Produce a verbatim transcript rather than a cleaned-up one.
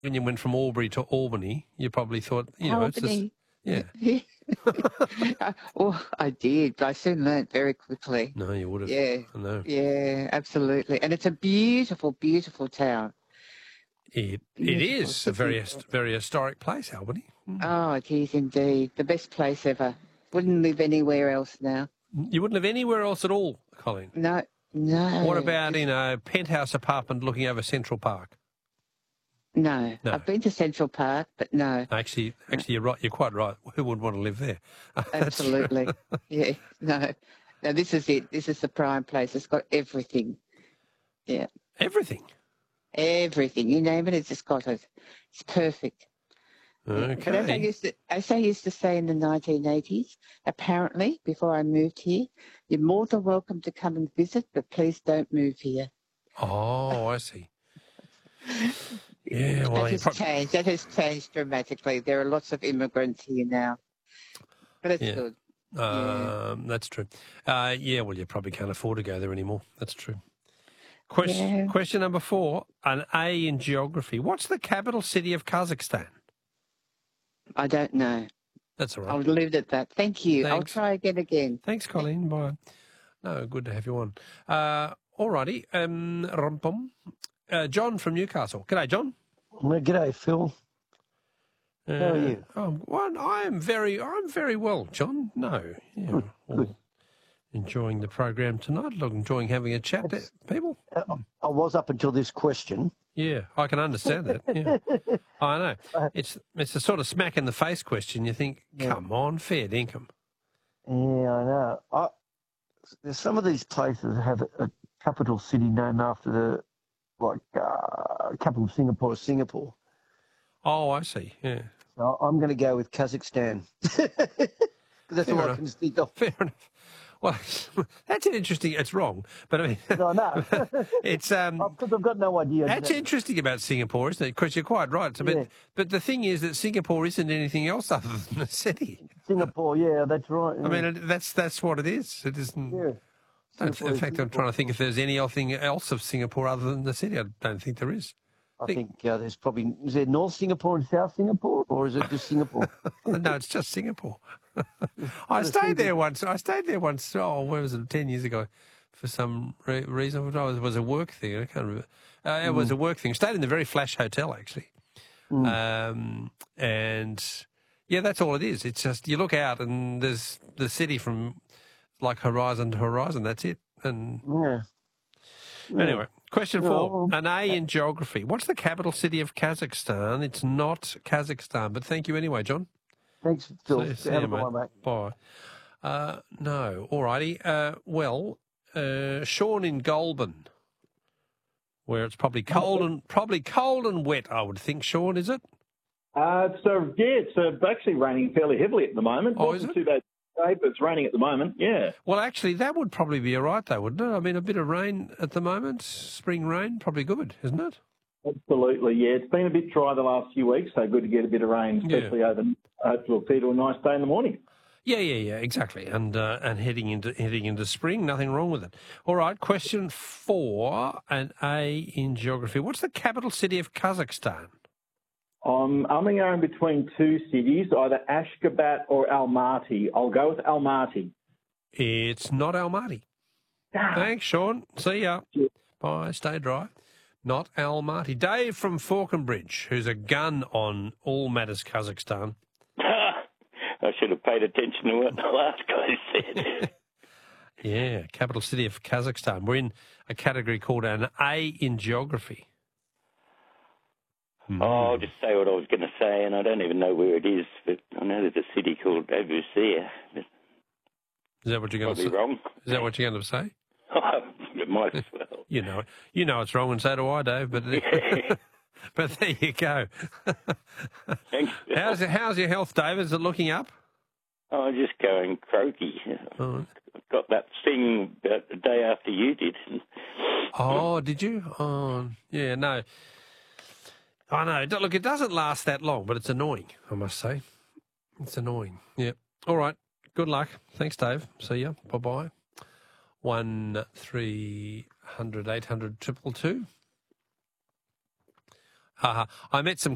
when you went from Albury to Albany, you probably thought, you know, Albany. it's just, yeah. Well, I did, but I soon learnt very quickly. No, you would have. Yeah. I know. Yeah, absolutely. And it's a beautiful, beautiful town. It, Beautiful. it is a very, very historic place, Albany. Mm. Oh, it is indeed. The best place ever. Wouldn't live anywhere else now. You wouldn't live anywhere else at all, Colleen? No, no. What about just, in a penthouse apartment looking over Central Park? No. No. I've been to Central Park, but no. Actually, actually, you're right. You're quite right. Who would want to live there? Absolutely. Yeah, no. No, this is it. This is the prime place. It's got everything. Yeah. Everything? Everything. You name it, it's just got it. It's perfect. Okay. But as I used to, as I used to say in the nineteen eighties, apparently, before I moved here, you're more than welcome to come and visit, but please don't move here. Oh, I see. Yeah, well, that has prob- changed. That has changed dramatically. There are lots of immigrants here now, but it's yeah. good. Um, yeah. That's true. Uh, yeah, well, you probably can't afford to go there anymore. That's true. Question, Yeah. question number four, an A in geography. What's the capital city of Kazakhstan? I don't know. That's all right. I'll leave it at that. Thank you. Thanks. I'll try again again. Thanks, Colleen. Bye. No, good to have you on. Uh, all righty. Um, rum-pum. uh, John from Newcastle. G'day, John. Well, g'day, Phil. Uh, How are you? Um, well, I am very, I'm very well, John. No, yeah, Good, good. enjoying the program tonight. Look, enjoying having a chat to people. Uh, I was up until this question. Yeah, I can understand that. Yeah, I know. It's it's a sort of smack in the face question. You think, come on, fair dinkum. Yeah, I know. I, there's some of these places have a, a capital city named after the, like, uh, capital of Singapore, Singapore. Oh, I see. Yeah. So I'm going to go with Kazakhstan. Because that's Fair all enough. I can think of. Fair enough. Well, that's an interesting. It's wrong, but I mean, No, no. it's um. Because I've got no idea. That's interesting about Singapore, isn't it? Because you're quite right. So, but Yeah. but the thing is that Singapore isn't anything else other than a city. Singapore, yeah, that's right. I mean, it, that's that's what it is. It isn't. yeah. Don't- Singapore in is fact, I'm Singapore. trying to think if there's anything else of Singapore other than the city. I don't think there is. I think uh, there's probably, is there North Singapore and South Singapore, or is it just Singapore? No, it's just Singapore. I stayed there once. I stayed there once. Oh, where was it? Ten years ago, for some re- reason. Oh, it was a work thing. I can't remember. Uh, it was a work thing. Stayed in the very flash hotel actually, Mm. um, and yeah, that's all it is. It's just you look out and there's the city from like horizon to horizon. That's it. And Yeah. Yeah. anyway, question Yeah, four: well, an A in geography. What's the capital city of Kazakhstan? It's not Kazakhstan, but thank you anyway, John. Thanks, Phil. See- see Have you, a good mate. one, mate. Bye. Uh, no, all righty. Uh, well, uh, Sean in Goulburn, where it's probably cold and probably cold and wet. I would think, Sean, is it? Uh, so yeah, it's uh, actually raining fairly heavily at the moment. Oh, Wasn't is it? too bad today, but it's raining at the moment. Yeah. Well, actually, that would probably be all right, though, wouldn't it? I mean, a bit of rain at the moment, spring rain, probably good, isn't it? Absolutely, yeah. It's been a bit dry the last few weeks, so good to get a bit of rain, Yeah. especially over. Hopefully, it'll see to a nice day in the morning. Yeah, yeah, yeah, exactly. And uh, and heading into heading into spring, nothing wrong with it. All right, question four, an A in geography. What's the capital city of Kazakhstan? I'm umming and ahhing between two cities, either Ashgabat or Almaty. I'll go with Almaty. It's not Almaty. Ah. Thanks, Sean. See ya. Bye. Stay dry. Not Almaty. Dave from Falconbridge, who's a gun on all matters Kazakhstan. I should have paid attention to what the last guy said. Yeah, capital city of Kazakhstan. We're in a category called an A in geography. Oh, I'll just say what I was going to say, and I don't even know where it is, but I know there's a city called Abusir. Is that what you're going to Probably say? wrong. Is that what you're going to say? It might as well. You know, you know it's wrong, and so do I, Dave. But Yeah. but there you go. Thanks. how's how's your health, Dave? Is it looking up? Oh, I'm just going croaky. Oh, Got that thing about the day after you did. oh did you? Oh, yeah, no. I know. Don't- Look, it doesn't last that long, but it's annoying, I must say. It's annoying. Yeah. All right. Good luck. Thanks, Dave. See ya. Bye-bye. One three hundred eight hundred triple two. Uh, I met some